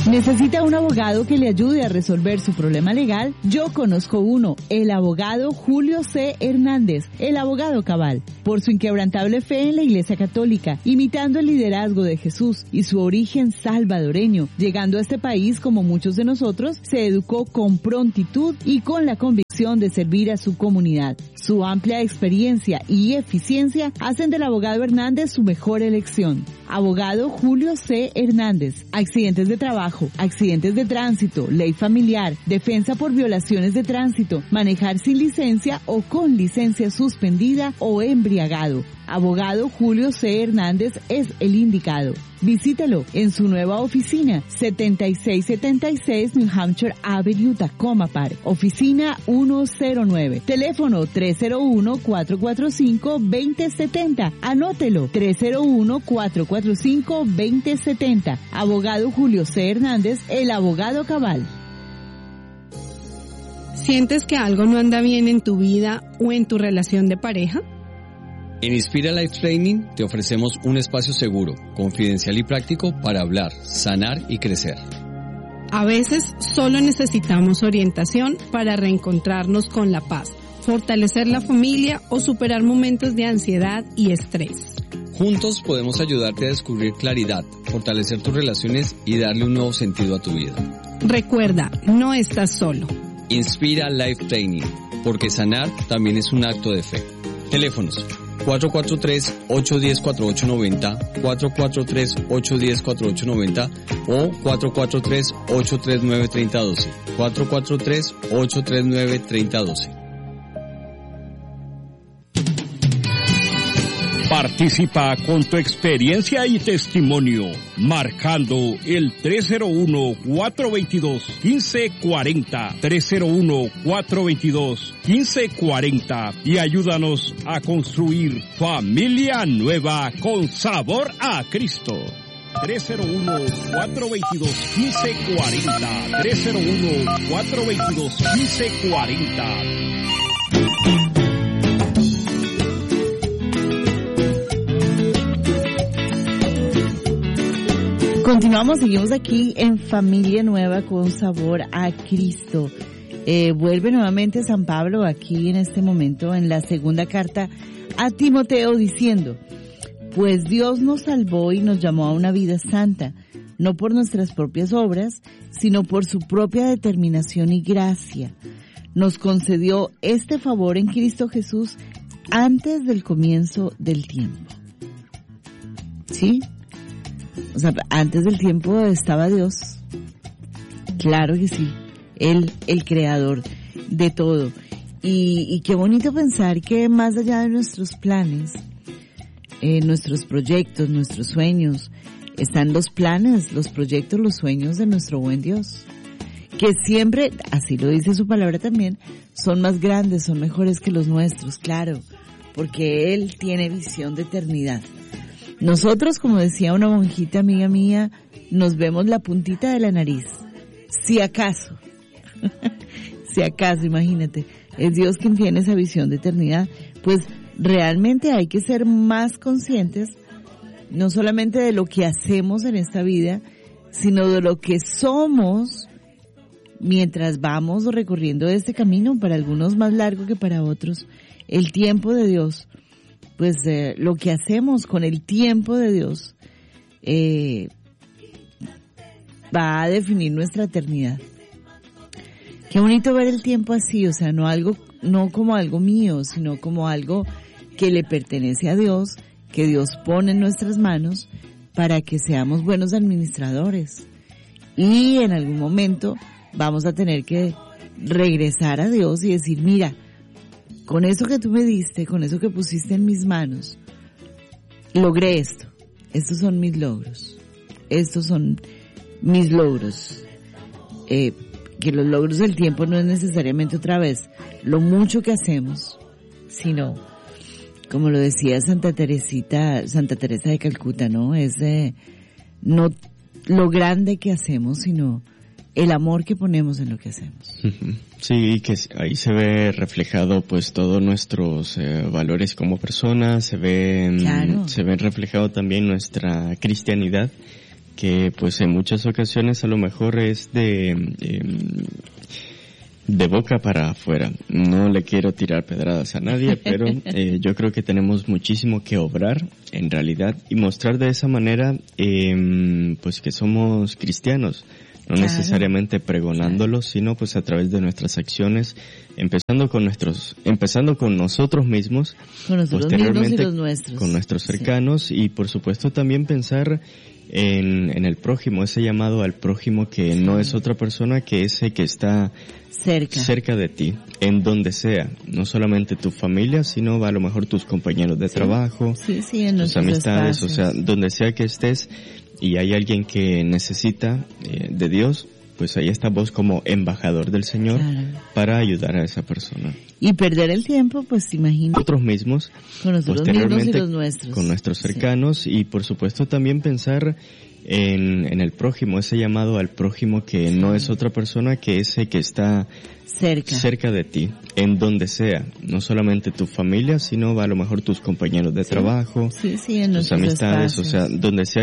¿Necesita un abogado que le ayude a resolver su problema legal? Yo conozco uno, el abogado Julio C. Hernández, el abogado cabal. Por su inquebrantable fe en la Iglesia Católica, imitando el liderazgo de Jesús y su origen salvadoreño, llegando a este país como muchos de nosotros, se educó con prontitud y con la convicción de servir a su comunidad. Su amplia experiencia y eficiencia hacen del abogado Hernández su mejor elección. Abogado Julio C. Hernández. Accidentes de trabajo, accidentes de tránsito, ley familiar, defensa por violaciones de tránsito, manejar sin licencia o con licencia suspendida o embriagado. Abogado Julio C. Hernández es el indicado. Visítelo en su nueva oficina, 7676 New Hampshire Avenue, Tacoma Park. Oficina 109. Teléfono 301-445-2070. Anótelo, 301-445-2070. Abogado Julio C. Hernández, el abogado cabal. ¿Sientes que algo no anda bien en tu vida o en tu relación de pareja? En Inspira Life Training te ofrecemos un espacio seguro, confidencial y práctico para hablar, sanar y crecer. A veces solo necesitamos orientación para reencontrarnos con la paz, fortalecer la familia o superar momentos de ansiedad y estrés. Juntos podemos ayudarte a descubrir claridad, fortalecer tus relaciones y darle un nuevo sentido a tu vida. Recuerda, no estás solo. Inspira Life Training, porque sanar también es un acto de fe. Teléfonos 443-810-4890, 443-810-4890 o 443-839-3012, 443-839-3012. Participa con tu experiencia y testimonio, marcando el 301-422-1540, 301-422-1540 y ayúdanos a construir familia nueva con sabor a Cristo. 301-422-1540, 301-422-1540. Continuamos, seguimos aquí en Familia Nueva con sabor a Cristo. Vuelve nuevamente San Pablo aquí en este momento en la segunda carta a Timoteo diciendo: pues Dios nos salvó y nos llamó a una vida santa, no por nuestras propias obras, sino por su propia determinación y gracia. Nos concedió este favor en Cristo Jesús antes del comienzo del tiempo. ¿Sí? O sea, antes del tiempo estaba Dios. Claro que sí. Él, el creador de todo. Y qué bonito pensar que más allá de nuestros planes, nuestros proyectos, nuestros sueños, están los planes, los proyectos, los sueños de nuestro buen Dios. Que siempre, así lo dice su palabra también, son más grandes, son mejores que los nuestros, claro. Porque Él tiene visión de eternidad. Nosotros, como decía una monjita amiga mía, nos vemos la puntita de la nariz. Si acaso, imagínate, es Dios quien tiene esa visión de eternidad. Pues realmente hay que ser más conscientes, no solamente de lo que hacemos en esta vida, sino de lo que somos mientras vamos recorriendo este camino, para algunos más largo que para otros. El tiempo de Dios. Pues lo que hacemos con el tiempo de Dios va a definir nuestra eternidad. Qué bonito ver el tiempo así, o sea, no como algo mío, sino como algo que le pertenece a Dios, que Dios pone en nuestras manos para que seamos buenos administradores. Y en algún momento vamos a tener que regresar a Dios y decir: mira, con eso que tú me diste, con eso que pusiste en mis manos, logré esto. Estos son mis logros. Que los logros del tiempo no es necesariamente otra vez lo mucho que hacemos, sino, como lo decía Santa Teresa de Calcuta, ¿no? Es no lo grande que hacemos, sino el amor que ponemos en lo que hacemos. Sí, que ahí se ve reflejado pues todos nuestros valores como personas, se ven reflejado también nuestra cristianidad, que pues en muchas ocasiones a lo mejor es de boca para afuera. No le quiero tirar pedradas a nadie, pero yo creo que tenemos muchísimo que obrar en realidad y mostrar de esa manera pues que somos cristianos, no necesariamente pregonándolo, sino pues a través de nuestras acciones, empezando con nosotros mismos, posteriormente mismos y los nuestros, con nuestros cercanos y por supuesto también pensar en el prójimo, ese llamado al prójimo que no es otra persona que ese que está cerca de ti, en donde sea, no solamente tu familia, sino a lo mejor tus compañeros de trabajo, en tus amistades, espacios. o sea, donde sea que estés y hay alguien que necesita de Dios, pues ahí está vos como embajador del Señor para ayudar a esa persona. Y perder el tiempo, pues imagínate. Nosotros mismos, con nosotros mismos y los nuestros. Con nuestros cercanos y por supuesto también pensar en el prójimo, ese llamado al prójimo que no es otra persona que ese que está cerca de ti, en donde sea, no solamente tu familia, sino a lo mejor tus compañeros de trabajo, en tus amistades, espacios. o sea, donde sea